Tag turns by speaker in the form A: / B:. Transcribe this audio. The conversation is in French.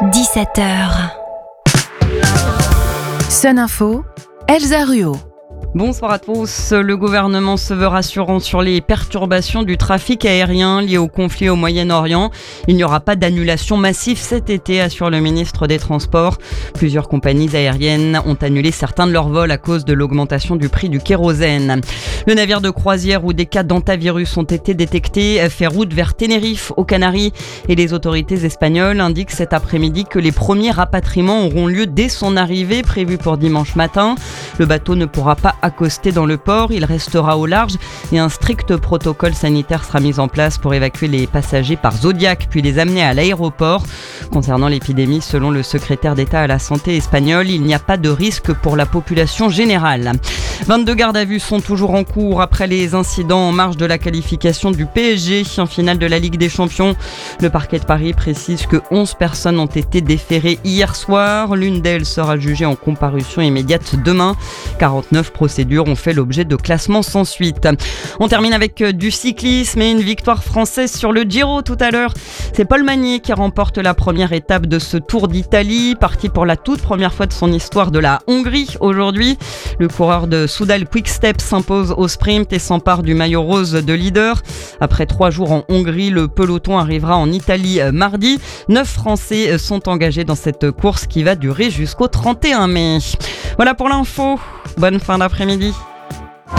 A: 17h.
B: Sun Info, Elsa Ruot.
C: Bonsoir à tous. Le gouvernement se veut rassurant sur les perturbations du trafic aérien liées au conflit au Moyen-Orient. Il n'y aura pas d'annulation massive cet été, assure le ministre des Transports. Plusieurs compagnies aériennes ont annulé certains de leurs vols à cause de l'augmentation du prix du kérosène. Le navire de croisière où des cas d'hantavirus ont été détectés fait route vers Tenerife, aux Canaries. Et les autorités espagnoles indiquent cet après-midi que les premiers rapatriements auront lieu dès son arrivée, prévue pour dimanche matin. Le bateau ne pourra pas accoster dans le port, il restera au large et un strict protocole sanitaire sera mis en place pour évacuer les passagers par Zodiac puis les amener à l'aéroport. Concernant l'épidémie, selon le secrétaire d'État à la santé espagnol, il n'y a pas de risque pour la population générale. 22 gardes à vue sont toujours en cours après les incidents en marge de la qualification du PSG en finale de la Ligue des Champions. Le parquet de Paris précise que 11 personnes ont été déférées hier soir. L'une d'elles sera jugée en comparution immédiate demain. 49 procédures ont fait l'objet de classements sans suite. On termine avec du cyclisme et une victoire française sur le Giro tout à l'heure. C'est Paul Magnier qui remporte la première étape de ce Tour d'Italie, parti pour la toute première fois de son histoire de la Hongrie aujourd'hui. Le coureur de Soudal Quick-Step s'impose au sprint et s'empare du maillot rose de leader. Après 3 jours en Hongrie, le peloton arrivera en Italie mardi. 9 Français sont engagés dans cette course qui va durer jusqu'au 31 mai. Voilà pour l'info. Bonne fin d'après-midi.